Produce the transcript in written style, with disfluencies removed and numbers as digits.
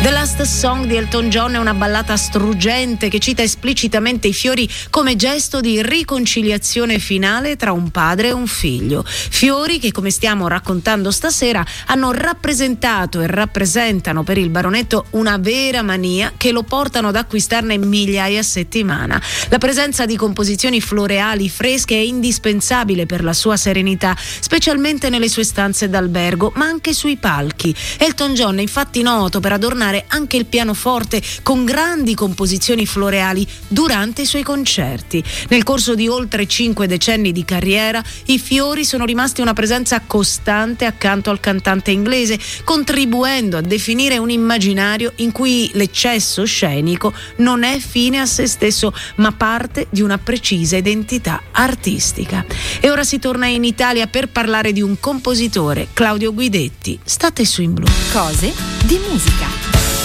The Last Song di Elton John è una ballata struggente che cita esplicitamente i fiori come gesto di riconciliazione finale tra un padre e un figlio. Fiori che, come stiamo raccontando stasera, hanno rappresentato e rappresentano per il baronetto una vera mania che lo portano ad acquistarne migliaia a settimana. La presenza di composizioni floreali fresche è indispensabile per la sua serenità, specialmente nelle sue stanze d'albergo, ma anche sui palchi. Elton John è infatti noto per adornare anche il pianoforte con grandi composizioni floreali durante i suoi concerti. Nel corso di oltre 5 decenni di carriera, i fiori sono rimasti una presenza costante accanto al cantante inglese, contribuendo a definire un immaginario in cui l'eccesso scenico non è fine a se stesso, ma parte di una precisa identità artistica. E ora si torna in Italia per parlare di un compositore, Claudio Guidetti. State su in blu. Cose di musica.